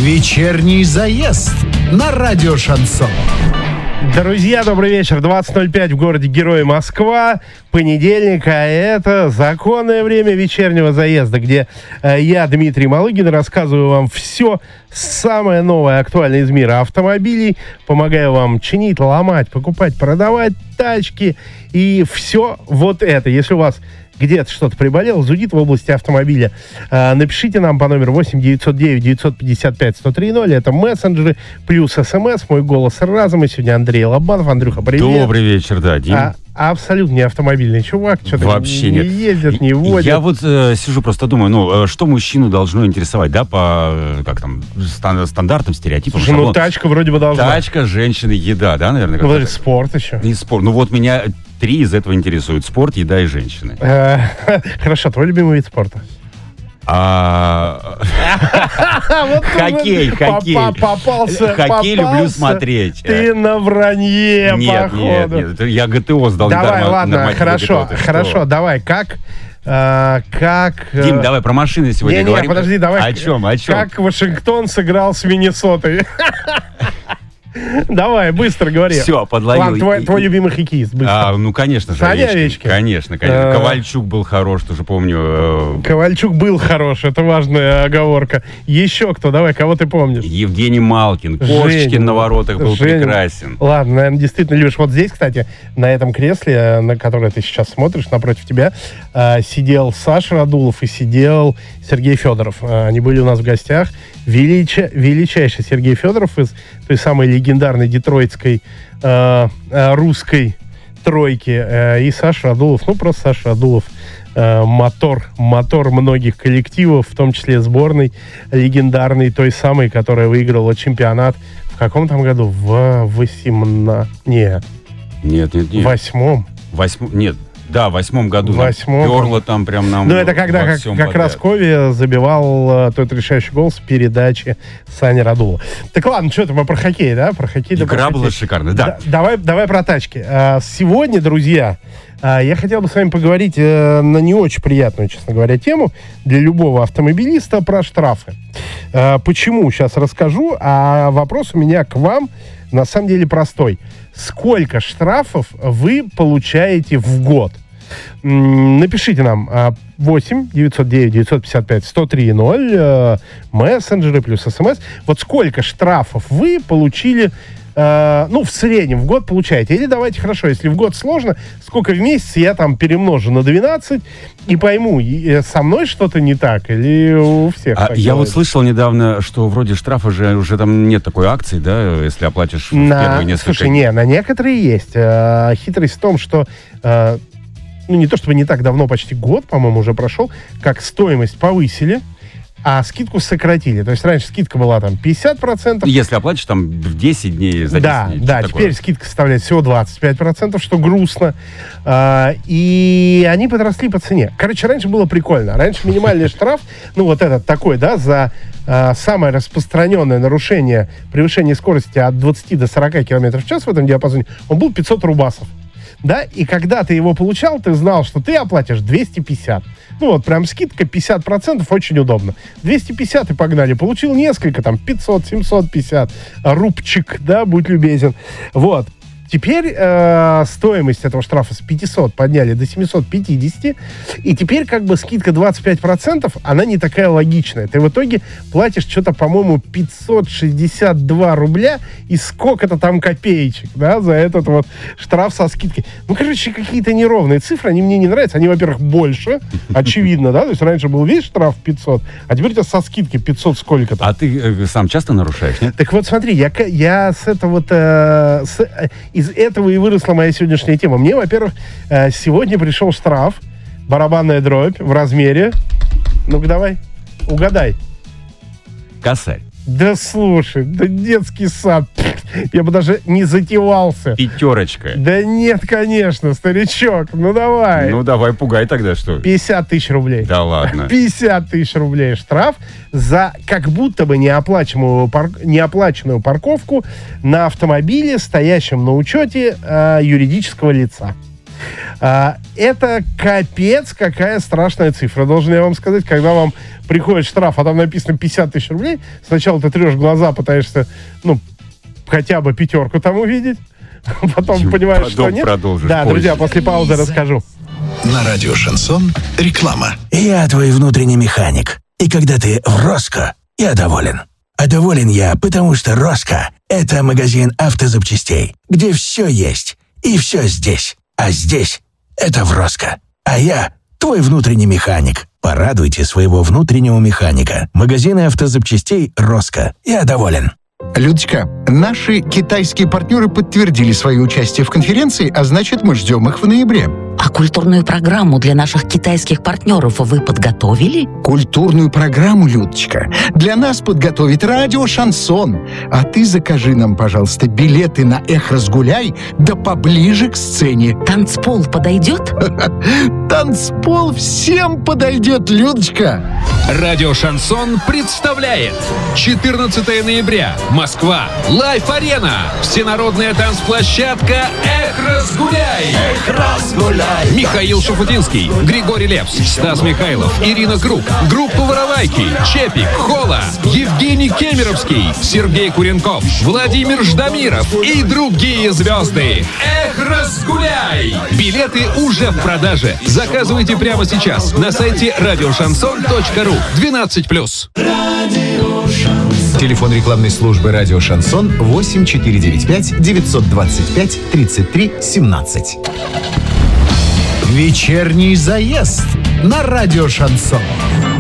Вечерний заезд на радио Шансон. Друзья, добрый вечер. 20:05 в городе Герой Москва. Понедельник, а это законное время вечернего заезда, где я, Дмитрий Малыгин, рассказываю вам все самое новое, актуальное из мира автомобилей. Помогаю вам чинить, ломать, покупать, продавать тачки и все вот это. Если у вас где-то что-то приболело, зудит в области автомобиля, напишите нам по номеру 8-909-955-1030. Это мессенджеры плюс СМС. Мой голос разума. Сегодня Андрей Лобанов. Андрюха, привет. Добрый вечер, да, Дим. Абсолютно не автомобильный чувак. Что-то вообще не ездит, не водит. Я вот сижу, просто думаю, что мужчину должно интересовать, да, по стандартам, стереотипам. Слушай, ну тачка вроде бы должна. Тачка, женщины, еда, да, наверное? Ну, подожди, спорт еще. И спорт. Ну вот меня 3 из этого интересуют: спорт, еда и женщины. Хорошо, твой любимый вид спорта? Хоккей. Хоккей люблю смотреть. Ты на вранье, походу. Нет, я ГТО сдал. Давай, ладно, хорошо, давай, как... Дим, давай про машины сегодня говорим. Не, подожди, давай. О чем? Как Вашингтон сыграл с Миннесотой? Давай, быстро говори. Все, подловил. Ладно, твой любимый хоккеист, быстро. Ну, конечно же, Овечкин. Конечно. Ковальчук был хорош, тоже помню. Ковальчук был хорош, это важная оговорка. Еще кто? Давай, кого ты помнишь? Евгений Малкин. Кошечкин на воротах был прекрасен. Ладно, наверное, действительно любишь. Вот здесь, кстати, на этом кресле, на которое ты сейчас смотришь, напротив тебя, сидел Саша Радулов и сидел Сергей Федоров. Они были у нас в гостях. Величайший Сергей Федоров из той самой легендарной детройтской русской тройки. И Саша Радулов, просто Саша Радулов, мотор многих коллективов, в том числе сборной легендарной, той самой, которая выиграла чемпионат в каком там году? В 18... Нет. В 8-м. Нет. Да, в 8-м году. Перло там прям нам. Ну, это когда как раз Кови забивал тот решающий гол с передачи Сани Радулова. Так ладно, что-то мы про хоккей, да? Про хоккей. Игра была шикарная, да. Давай про тачки. Сегодня, друзья, я хотел бы с вами поговорить на не очень приятную, честно говоря, тему для любого автомобилиста про штрафы. Почему? Сейчас расскажу. А вопрос у меня к вам на самом деле простой. Сколько штрафов вы получаете в год? Напишите нам 8-909-955-1030, мессенджеры плюс СМС. Вот сколько штрафов вы получили, в среднем в год получаете? Или давайте, хорошо, если в год сложно, сколько в месяц я там перемножу на 12 и пойму, со мной что-то не так или у всех так я вот слышал недавно, что вроде штрафа же уже там нет такой акции, да, если оплатишь в первые несколько... Слушай, на некоторые есть. Хитрость в том, что... не то чтобы не так давно, почти год, по-моему, уже прошел, как стоимость повысили, а скидку сократили. То есть раньше скидка была там 50%. Если оплатишь там в 10 дней, за 10 дней. Да, теперь скидка составляет всего 25%, что грустно. И они подросли по цене. Короче, раньше было прикольно. Раньше минимальный штраф, этот такой, да, за самое распространенное нарушение превышения скорости от 20 до 40 км в час в этом диапазоне, он был 500 рубасов. Да, и когда ты его получал, ты знал, что ты оплатишь 250. Прям скидка 50%, очень удобно. 250 и погнали. Получил несколько, 500, 750, рубчик, да, будь любезен. Вот. Теперь стоимость этого штрафа с 500 подняли до 750, и теперь скидка 25%, она не такая логичная. Ты в итоге платишь что-то, по-моему, 562 рубля и сколько-то там копеечек, да, за этот вот штраф со скидкой. Какие-то неровные цифры, они мне не нравятся. Они, во-первых, больше, очевидно, да, то есть раньше был весь штраф 500, а теперь у тебя со скидки 500 сколько-то. А ты сам часто нарушаешь, нет? Так вот, смотри, я с этого из этого и выросла моя сегодняшняя тема. Мне, во-первых, сегодня пришел штраф, барабанная дробь в размере. Ну-ка, давай, угадай. Косарь. Да слушай, да детский сад. Я бы даже не затевался. 5. Да нет, конечно, старичок. Ну давай. Ну давай, пугай тогда, что. 50 тысяч рублей. Да ладно. 50 тысяч рублей штраф за как будто бы неоплаченную парковку на автомобиле, стоящем на учете юридического лица. Это капец, какая страшная цифра. Должен я вам сказать, когда вам приходит штраф, а там написано 50 тысяч рублей, сначала ты трешь глаза, пытаешься, хотя бы пятерку там увидеть, потом понимаешь, что нет. Да, позже. друзья, после паузы расскажу. На радио «Шансон» реклама. Я твой внутренний механик. И когда ты в Роско, я доволен. А доволен я, потому что Роско — это магазин автозапчастей, где все есть и все здесь. А здесь — это в Роско. А я твой внутренний механик. Порадуйте своего внутреннего механика. Магазины автозапчастей Роско. Я доволен. Людочка, наши китайские партнеры подтвердили свое участие в конференции, а значит, мы ждем их в ноябре. А культурную программу для наших китайских партнеров вы подготовили? Культурную программу, Людочка, для нас подготовит радио «Шансон». А ты закажи нам, пожалуйста, билеты на «Эх, разгуляй», да поближе к сцене. Танцпол подойдет? Танцпол всем подойдет, Людочка. Радио «Шансон» представляет 14 ноября. Москва. Лайф-арена. Всенародная танцплощадка «Эх, разгуляй». Эх, разгуляй. Михаил Шуфутинский, Григорий Лепс, Стас Михайлов, Ирина Круг, группа «Воровайки», Чепик, Хола, Евгений Кемеровский, Сергей Куренков, Владимир Ждамиров и другие звезды. Эх, разгуляй! Билеты уже в продаже. Заказывайте прямо сейчас на сайте радиошансон.ру. 12+. Телефон рекламной службы «Радио Шансон» 8495 925 33 17. Вечерний заезд на радио «Шансон».